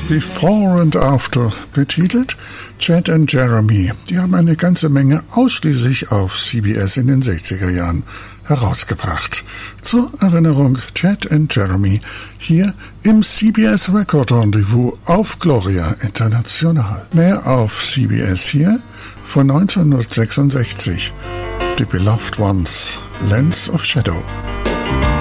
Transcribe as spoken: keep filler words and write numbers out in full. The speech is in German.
Before and After betitelt, Chet and Jeremy. Die haben eine ganze Menge ausschließlich auf C B S in den sechziger Jahren herausgebracht. Zur Erinnerung, Chet and Jeremy hier im C B S Record Rendezvous auf Gloria International. Mehr auf C B S hier von neunzehnhundertsechsundsechzig. The Beloved Ones, Lands of Shadow.